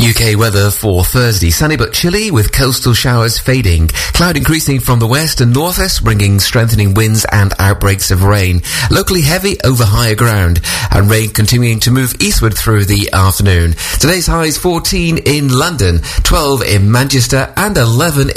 UK weather for Thursday. Sunny but chilly with coastal showers fading. Cloud increasing from the west and northwest, bringing strengthening winds and outbreaks of rain. Locally heavy over higher ground, and rain continuing to move eastward through the afternoon. Today's highs 14 in London, 12 in Manchester and 11